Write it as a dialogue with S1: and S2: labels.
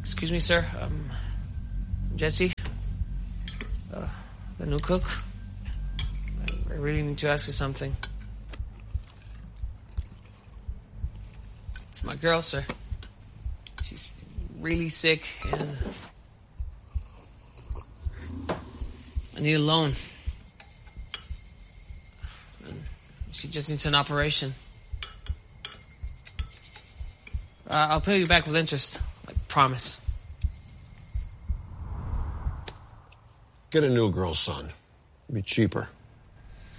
S1: Excuse me, sir. Jesse? The new cook? I really need to ask you something. It's my girl, sir. She's really sick, and I need a loan. And she just needs an operation. I'll pay you back with interest. I promise.
S2: Get a new girl, son. It'll be cheaper.